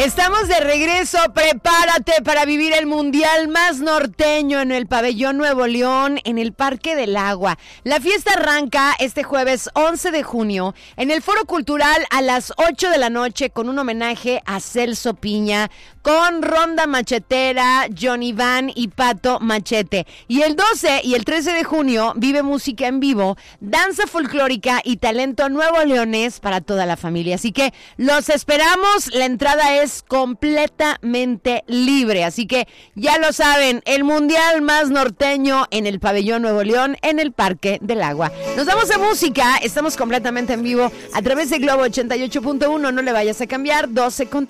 Estamos de regreso, prepárate para vivir el mundial más norteño en el Pabellón Nuevo León, en el Parque del Agua. La fiesta arranca este jueves 11 de junio en el Foro Cultural a las 8 de la noche con un homenaje a Celso Piña, con Ronda Machetera, Johnny Van y Pato Machete. Y el 12 y el 13 de junio vive música en vivo, danza folclórica y talento nuevo leonés para toda la familia. Así que los esperamos, la entrada es completamente libre. Así que ya lo saben, el mundial más norteño en el Pabellón Nuevo León, en el Parque del Agua. Nos damos a música, estamos completamente en vivo a través de Globo 88.1, no le vayas a cambiar, 12 con